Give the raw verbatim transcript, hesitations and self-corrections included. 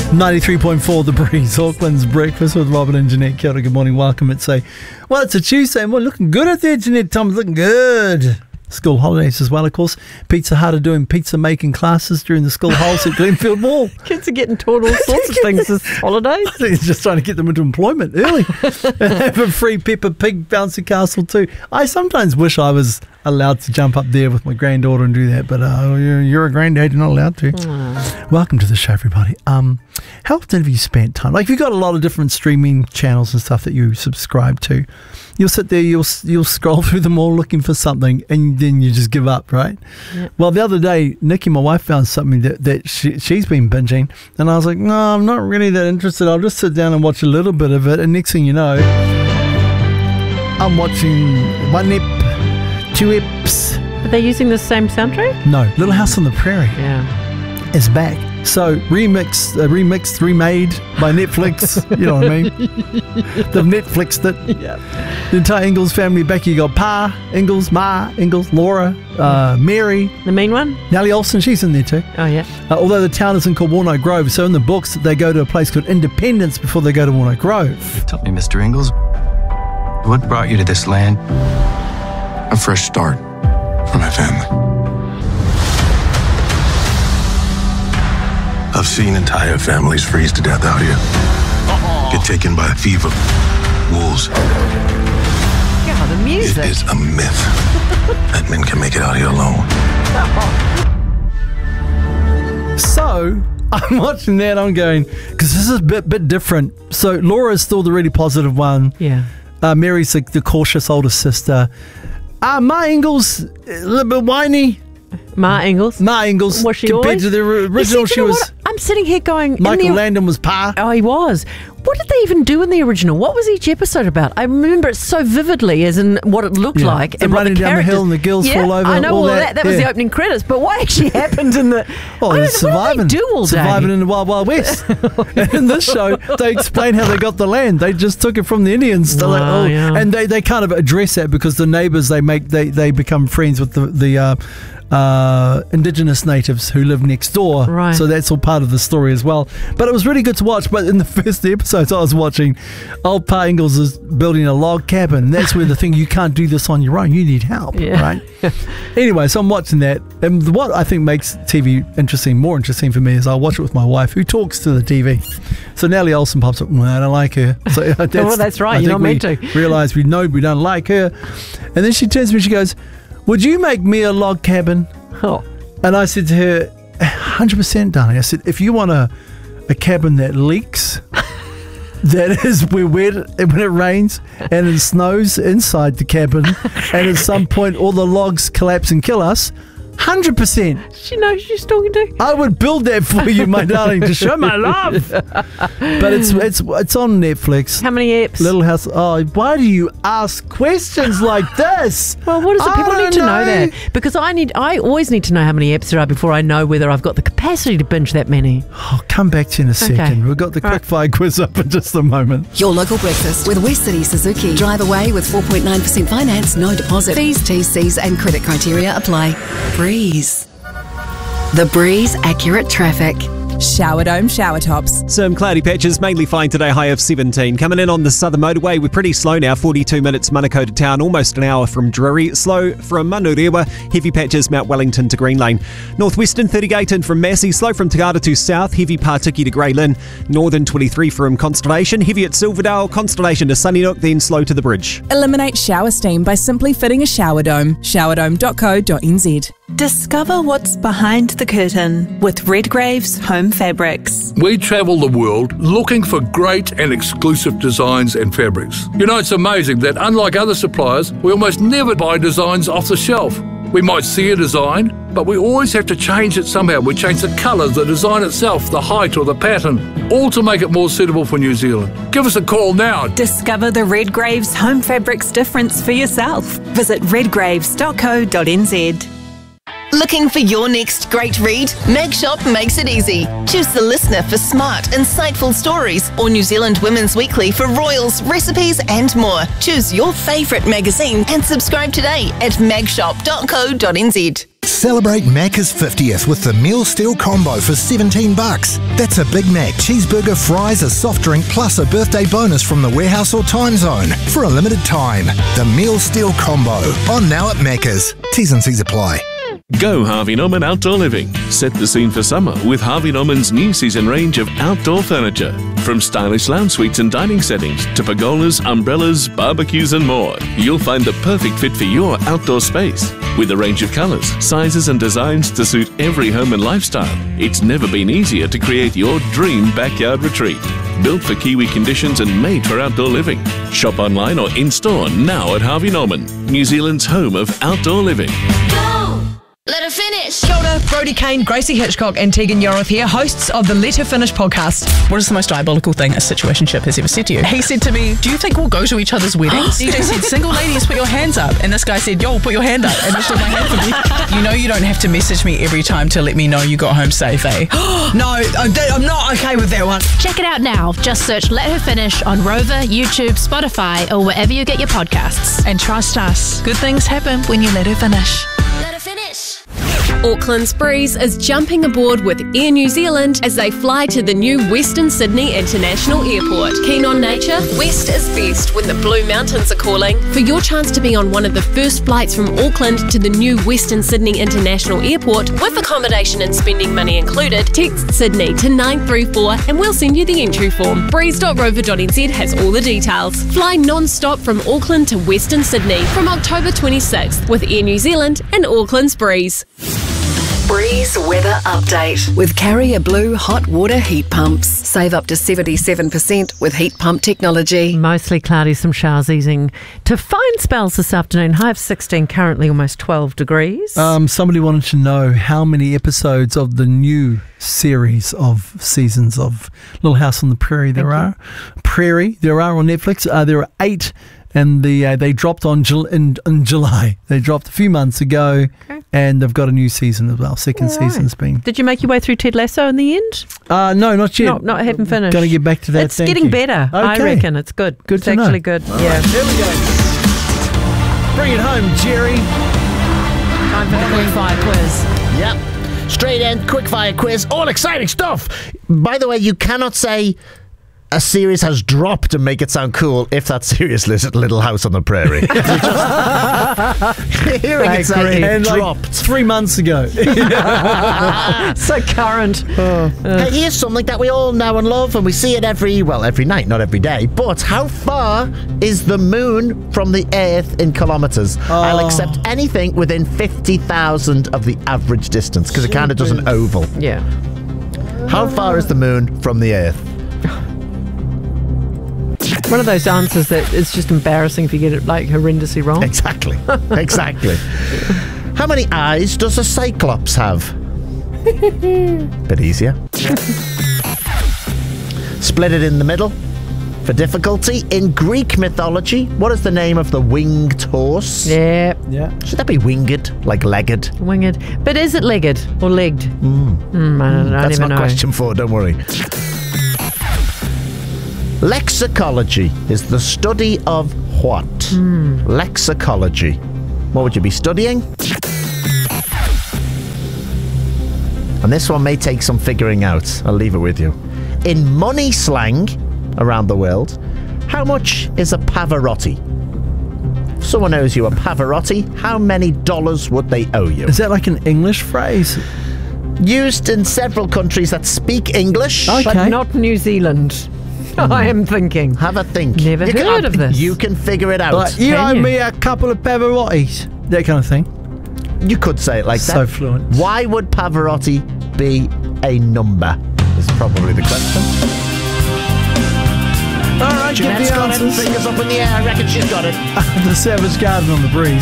ninety-three point four The Breeze, Auckland's Breakfast with Robin and Jeanette. Kia ora, good morning, welcome. It's a, well, it's a Tuesday and we're looking good at there, Jeanette. Tom's looking good. School holidays as well, of course. Pizza Hut are doing pizza making classes during the school holes at Glenfield Mall. Kids are getting taught all sorts of things this holidays. I think it's just trying to get them into employment early. And have a free Peppa Pig bouncy castle too. I sometimes wish I was allowed to jump up there with my granddaughter and do that, but uh, you're, you're a granddad, you're not allowed to. Mm. Welcome to the show, everybody. Um, how often have you spent time? Like, if you've got a lot of different streaming channels and stuff that you subscribe to, you'll sit there, you'll you'll scroll through them all looking for something, and then you just give up, right? Yep. Well, the other day, Nikki, my wife, found something that, that she, she's been binging, and I was like, no, I'm not really that interested. I'll just sit down and watch a little bit of it, and next thing you know, I'm watching one ep, two eps. Are they using the same soundtrack? No, Little House on the Prairie yeah. is back. So remixed, uh, remixed, remade by Netflix. You know what I mean? They've Netflixed it. Yeah. The entire Ingalls family back. You got Pa Ingalls, Ma Ingalls, Laura, uh, Mary. The mean one? Nellie Olsen, she's in there too. Oh, yeah. Uh, although the town isn't called Warnock Grove, so in the books they go to a place called Independence before they go to Warnock Grove. Tell me, Mister Ingalls, what brought you to this land? A fresh start for my family. I've seen entire families freeze to death out here. Get taken by a fever, wolves. Yeah, the music. It is a myth that men can make it out here alone. So I'm watching that, I'm going, because this is a bit bit different. So Laura's still the really positive one. Yeah. Uh, Mary's the, the cautious older sister. Uh, Ma Ingalls, a little bit whiny. Ma Ingalls. Ma Ingalls. Was she compared always? to the original, she was. What? I'm sitting here going. Michael the, Landon was Pa. Oh, he was. What did they even do in the original? What was each episode about? I remember it so vividly, as in what it looked yeah. like. They're and running what the down the hill and the gills yeah, fall over. I know all all that. that. That was yeah. the opening credits. But what actually happened in the? Oh, they're surviving. What do they do all day? Surviving in the Wild Wild West. And in this show, they explain how they got the land. They just took it from the Indians. They're like, Wow, oh, yeah. and they, they kind of address that because the neighbours they make they, they become friends with the the. Uh, Uh, indigenous natives who live next door, right. So that's all part of the story as well. But it was really good to watch. But in the first episodes I was watching, old Pa Ingalls is building a log cabin, and that's where the thing, you can't do this on your own, you need help, yeah. right? Anyway, so I'm watching that, and what I think makes T V interesting, more interesting for me, is I watch it with my wife, who talks to the T V. So Nellie Olsen pops up, well, I don't like her. So that's, well, that's right, I you're not meant we to realise we know we don't like her, and then she turns to me, she goes, would you make me a log cabin? Oh. And I said to her, one hundred percent, darling. I said, if you want a, a cabin that leaks, that is where wet when it rains and it snows inside the cabin, and at some point all the logs collapse and kill us, one hundred percent. She knows she's talking to. I would build that for you, my darling, to show my love. But it's it's it's on Netflix. How many eps? Little House. Oh, why do you ask questions like this? Well, what is it? I People need to know. know that, because I need. I always need to know how many eps there are before I know whether I've got the capacity to binge that many. I'll come back to you in a second. Okay. We've got the Right. quick fire quiz up in just a moment. Your local breakfast with West City Suzuki. Drive away with four point nine percent finance, no deposit. Fees, T's, C's and credit criteria apply. Breeze. The Breeze Accurate Traffic. Shower Dome shower tops. Some cloudy patches, mainly fine today, high of seventeen. Coming in on the southern motorway, we're pretty slow now, forty-two minutes Manukau to town, almost an hour from Drury. Slow from Manurewa, heavy patches Mount Wellington to Green Lane. Northwestern thirty Gate in from Massey, slow from Tagata to south, heavy Partiki to Grey Lynn. Northern twenty-three from Constellation, heavy at Silverdale, Constellation to Sunnynook, then slow to the bridge. Eliminate shower steam by simply fitting a shower dome. shower dome dot co dot n z. Discover what's behind the curtain with Redgrave's Home Fabrics. We travel the world looking for great and exclusive designs and fabrics. You know, it's amazing that unlike other suppliers, we almost never buy designs off the shelf. We might see a design, but we always have to change it somehow. We change the colour, the design itself, the height or the pattern, all to make it more suitable for New Zealand. Give us a call now. Discover the Redgrave's Home Fabrics difference for yourself. Visit redgraves dot co dot n z. Looking for your next great read? Mag Shop makes it easy. Choose The Listener for smart, insightful stories, or New Zealand Women's Weekly for royals, recipes and more. Choose your favourite magazine and subscribe today at mag shop dot co dot n z. Celebrate Macca's fiftieth with the Meal Steal Combo for seventeen bucks. That's a Big Mac, cheeseburger, fries, a soft drink, plus a birthday bonus from the Warehouse or Time Zone for a limited time. The Meal Steal Combo. On now at Macca's. T's and C's apply. Go Harvey Norman Outdoor Living. Set the scene for summer with Harvey Norman's new season range of outdoor furniture. From stylish lounge suites and dining settings to pergolas, umbrellas, barbecues and more, you'll find the perfect fit for your outdoor space. With a range of colours, sizes and designs to suit every home and lifestyle, it's never been easier to create your dream backyard retreat. Built for Kiwi conditions and made for outdoor living. Shop online or in-store now at Harvey Norman, New Zealand's home of outdoor living. Let her finish. Kia ora, Brodie Kane, Gracie Hitchcock and Tegan Yoroth here, hosts of the Let Her Finish podcast. What is the most diabolical thing a situationship has ever said to you? He said to me, do you think we'll go to each other's weddings? D J said, single ladies, put your hands up. And this guy said, yo, put your hand up. And lifted my hand for me. You know you don't have to message me every time to let me know you got home safe, eh? No, I'm not okay with that one. Check it out now. Just search Let Her Finish on Rover, YouTube, Spotify or wherever you get your podcasts. And trust us, good things happen when you let her finish. Let her finish. Auckland's Breeze is jumping aboard with Air New Zealand as they fly to the new Western Sydney International Airport. Keen on nature? West is best when the Blue Mountains are calling. For your chance to be on one of the first flights from Auckland to the new Western Sydney International Airport with accommodation and spending money included, text Sydney to nine three four and we'll send you the entry form. breeze dot rover dot n z has all the details. Fly non-stop from Auckland to Western Sydney from October twenty-sixth with Air New Zealand and Auckland's Breeze. Breeze Weather Update. With Carrier Blue hot water heat pumps. Save up to seventy-seven percent with heat pump technology. Mostly cloudy, some showers easing to fine spells this afternoon. High of sixteen, currently almost twelve degrees. Um, somebody wanted to know how many episodes of the new series of seasons of Little House on the Prairie there Thank are. You. Prairie, there are on Netflix. Uh, there are eight, and the uh, they dropped on Jul- in, in July. They dropped a few months ago. Okay. And they've got a new season as well. Second right. season's been. Did you make your way through Ted Lasso in the end? Uh, no, not yet. Not, not haven't finished. Going to get back to that. It's Thank getting you. better. Okay. I reckon it's good. Good it's to actually know. good. All yeah. Right. Here we go. Bring it home, Jerry. Time for the quick fire quiz. Yep. Straight in, quick fire quiz. All exciting stuff. By the way, you cannot say a series has dropped and make it sound cool if that series is Little House on the Prairie. Hearing it say it dropped. Like three months ago. So current. Uh, hey, here's something that we all know and love, and we see it every, well, every night, not every day. But how far is the moon from the Earth in kilometres? Oh. I'll accept anything within fifty thousand of the average distance, because it kind of does an oval. Yeah. How far is the moon from the Earth? One of those answers that is just embarrassing if you get it like horrendously wrong. Exactly. Exactly. How many eyes does a cyclops have? Bit easier. Split it in the middle for difficulty. In Greek mythology, what is the name of the winged horse? Yeah. Yeah. Should that be winged, like legged? Winged. But is it legged or legged? Mm. Mm, I don't, I That's never not know. question four, don't worry. Lexicology is the study of what? Mm. Lexicology. What would you be studying? And this one may take some figuring out. I'll leave it with you. In money slang around the world, how much is a Pavarotti? If someone owes you a Pavarotti, how many dollars would they owe you? Is that like an English phrase? Used in several countries that speak English. Okay. But not New Zealand. I am thinking. Have a think. Never you heard can, of this. You can figure it out. Like, you Can owe you? me a couple of Pavarottis. That kind of thing. You could say it like So that. fluent. Why would Pavarotti be a number? Is probably the question. All right, give Jeanette's the got it. answers. Fingers up in the air. I reckon she's got it. The Savage Garden on the Breeze.